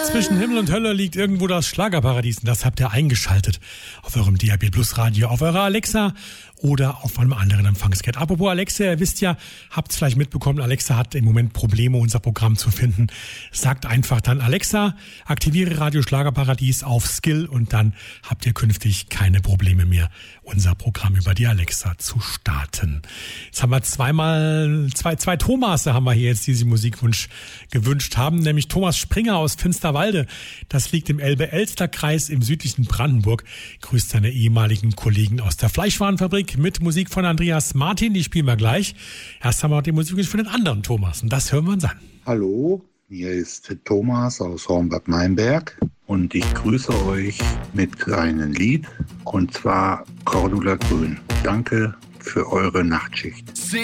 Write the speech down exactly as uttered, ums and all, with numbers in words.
Zwischen Himmel und Hölle liegt irgendwo das Schlagerparadies. Und das habt ihr eingeschaltet auf eurem D A B Plus Radio, auf eurer Alexa oder auf einem anderen Empfangsgerät. Apropos Alexa, ihr wisst ja, habt es vielleicht mitbekommen, Alexa hat im Moment Probleme, unser Programm zu finden. Sagt einfach dann Alexa, aktiviere Radio Schlagerparadies auf Skill und dann habt ihr künftig keine Probleme mehr, unser Programm über die Alexa zu starten. Jetzt haben wir zweimal, zwei, zwei Thomase haben wir hier jetzt, die sich Musikwunsch gewünscht haben, nämlich Thomas Springer aus Finsterwalde. Das liegt im Elbe-Elster-Kreis im südlichen Brandenburg. Grüßt seine ehemaligen Kollegen aus der Fleischwarenfabrik mit Musik von Andreas Martin. Die spielen wir gleich. Erst haben wir den Musikwunsch für den anderen Thomas und das hören wir uns an. Hallo, hier ist Thomas aus Hornbad-Meinberg und ich grüße euch mit einem Lied und zwar Cordula Grün. Danke für eure Nachtschicht.